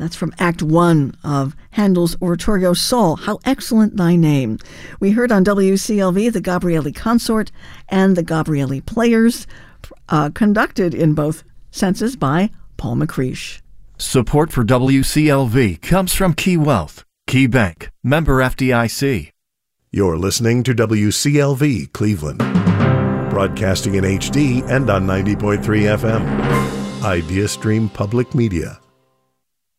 That's from Act 1 of Handel's oratorio Saul, How Excellent Thy Name. We heard on WCLV the Gabrieli Consort and the Gabrieli Players, conducted in both senses by Paul McCreish. Support for WCLV comes from Key Wealth, Key Bank, member FDIC. You're listening to WCLV Cleveland, broadcasting in HD and on 90.3 FM. IdeaStream Public Media.